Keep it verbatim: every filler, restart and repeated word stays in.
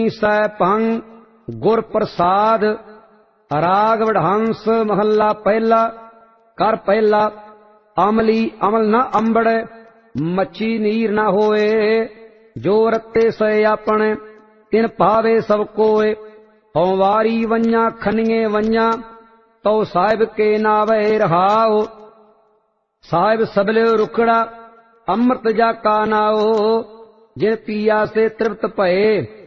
ਸੈ ਭੰਗ ਗੁਰ ਪ੍ਰਸਾਦ। ਰਾਗ ਵਡਹੰਸ ਮਹੱਲਾ ਪਹਿਲਾ। ਕਰ ਪਹਿਲਾ। ਅਮਲੀ ਅਮਲ ਨ ਅੰਬੜੈ, ਮੱਛੀ ਨੀਰ ਨ ਹੋਏ। ਜੋ ਰਤੇ ਸਏ ਆਪਣੇ, ਤਿਨ ਭਾਵੇ ਸਭ ਕੋਏ। ਹਉ ਵਾਰੀ ਵੰਜਾ ਖਨੀਏ ਵੰਜਾ, ਤਉ ਸਾਹਿਬ ਕੇ ਨਾਵੇ ਰਹਾਉ। ਸਾਹਿਬ ਸਬਲਿਓ ਰੁਖੜਾ, ਅੰਮ੍ਰਿਤ ਜਾ ਕਾ ਨਾਉ। ਜਿਨ ਪੀਆ ਸੇ ਤ੍ਰਿਪਤ ਭਏ,